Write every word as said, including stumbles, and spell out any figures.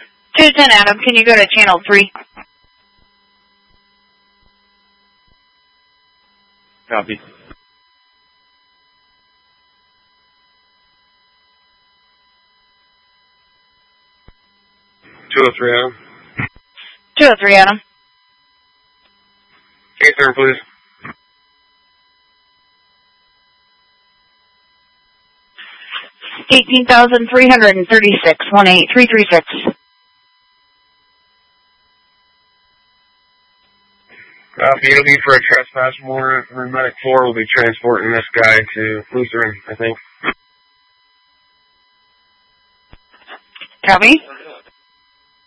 two ten Adam, can you go to channel three? Copy. two oh three, Adam. two oh three, Adam. K-turn, please. eighteen thousand three hundred thirty-six, one eight three three six. Copy. It'll be for a trespass warrant. And Medic four will be transporting this guy to Lutheran, I think. Copy.